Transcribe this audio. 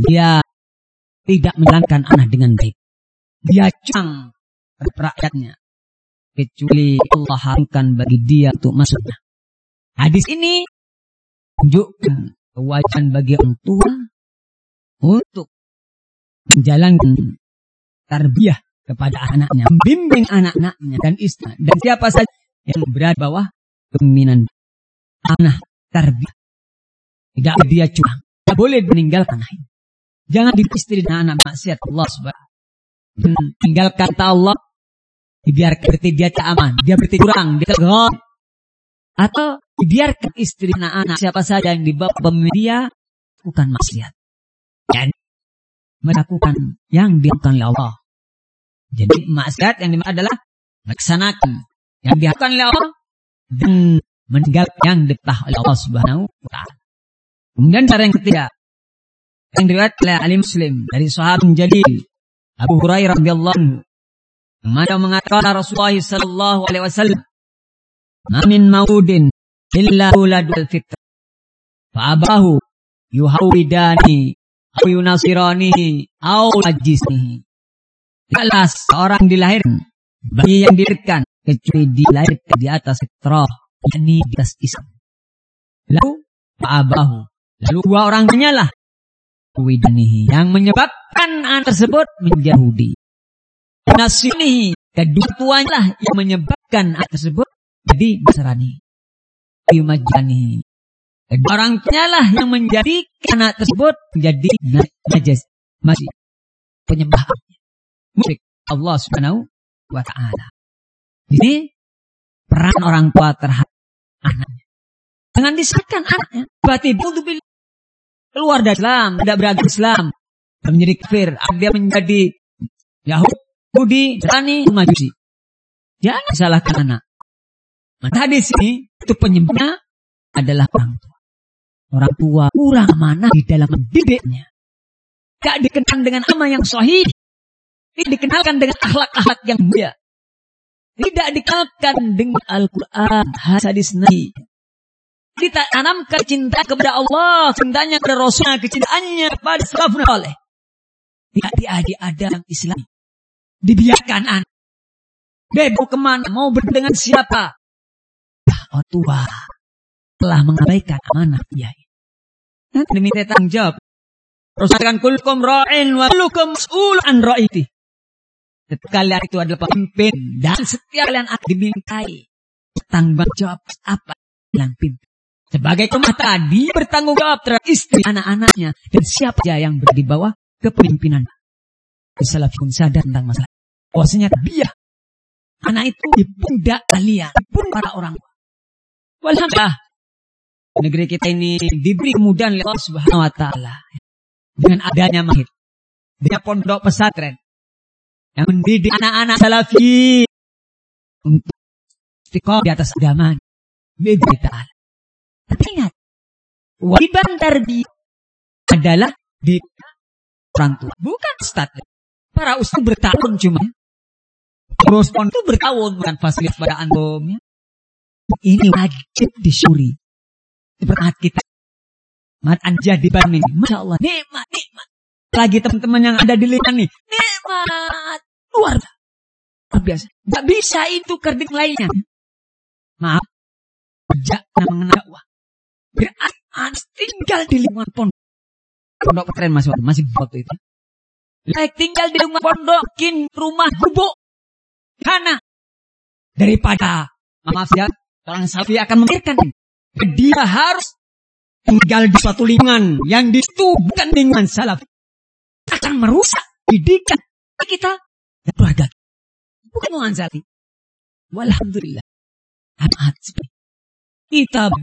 Dia tidak menjalankan amanah dengan baik. Dia curang terhadap rakyatnya. Kecuali Allah haramkan bagi dia untuk masuknya. Hadis ini menunjukkan kewajiban bagi orang tua untuk menjalankan tarbiyah kepada anaknya, membimbing anak-anaknya dan istri dan siapa saja yang berada bawah kepemimpinan amanah tarbiyah. Tidak dia curang, tidak boleh meninggalkan ini. Jangan istri dan anak maksiat Allah Subhanahu. Tinggalkan Allah, dibiarkan berarti dia tak aman, dia berarti curang, dia tegar. Atau dibiarkan istri dan anak siapa saja yang dibawa pemimpin dia bukan maksiat. Dan melakukan yang dilakukan oleh Allah. Jadi maksiat yang dimaksud adalah melaksanakan yang dilakukan oleh Allah dan meninggalkan yang ditah oleh Allah Subhanahu wa taala. Kemudian cara yang ketiga yang diriwayatkan oleh Ali Muslim dari sahabat jalil Abu Hurairah radhiyallahu anhu, mana mengatakan Rasulullah sallallahu alaihi wasallam, "Ma min maudin illa uladul fitr, fa abahu yuhawidani aw yunasirani aw ajisnihi." Tidaklah seorang dilahirkan bayi yang dilahirkan kecuali dilahirkan di atas fitrah, yakni di atas Islam. Lalu fa'abahu, lalu dua orang lah widanihi yang menyebabkan anak tersebut menjadi Yahudi. Nasrani, kedua tuanya lah yang menyebabkan anak tersebut jadi Nasrani. Yumajani, kedua orang tuanya lah yang menjadikan anak tersebut menjadi najis, masih penyembah musyrik Allah Subhanahu wa taala. Ini peran orang tua terhadap anaknya. Jangan disahkan anaknya tiba-tiba keluar dari Islam, tidak beragama Islam, menjadi kafir, dia menjadi Yahudi, Nasrani, Majusi. Jangan salahkan anak. Maka di sini itu penyebabnya adalah orang tua. Orang tua kurang amanah di dalam mendidiknya. Tidak dikenal dengan amal yang sahih. Tidak dikenalkan dengan akhlak-akhlak yang mulia. Tidak dikenalkan dengan Al-Quran, hadis Nabi. Kita tanamkan cinta kepada Allah, cintanya kepada Rasulnya, kecintaannya kepada salafun saleh. Tidak diadik-adik yang Islam. Dibiarkan anak. Bebas kemana, mau berdengan siapa. Orang tua telah mengabaikan amanah dia. Nanti diminta tanggung jawab. Rasulullah katakan, kullukum ra'in wa kullukum mas'ul an ra'iti. Setiap kalian itu adalah pemimpin dan setiap kalian akan dimintai tanggung jawab apa yang pimpin. Sebagai rumah tadi bertanggung jawab terhadap istri, anak-anaknya dan siapa saja yang berada di bawah kepemimpinan. Salafun sadar tentang masalah. Bahwasanya dia anak itu di pundak kalian, pun para orang tua. Walhamdulillah negeri kita ini diberi kemudahan oleh Allah Subhanahu wa taala dengan adanya mahid, dengan pondok pesantren yang mendidik anak-anak salafi untuk istiqomah di atas agama. Bibi ta'ala. Tapi ingat, wajiban tarbiyah adalah di orang tua, bukan ustaz. Para ustaz bertahun cuma. Terus pon itu bertahun bukan fasilitas pada antum. Ini wajib disyuri. Seperti kita. Mat anja di Bandung. Masya Allah, nikmat. Lagi teman-teman yang ada di lingkungan nih, nikmat luar biasa. Gak bisa itu kerding lainnya. Maaf, sejak mengenal dakwah. Berarti tinggal di lingkungan pondok pesantren masih waktu itu. Tinggal di rumah pondokin rumah gubuk karena daripada maaf ya orang salafi akan memikirkan dia harus tinggal di suatu lingkungan yang di situ bukan lingkungan salafi, akan merusak didikan kita dan keluarga bukan lingkungan salafi. Walhamdulillah kita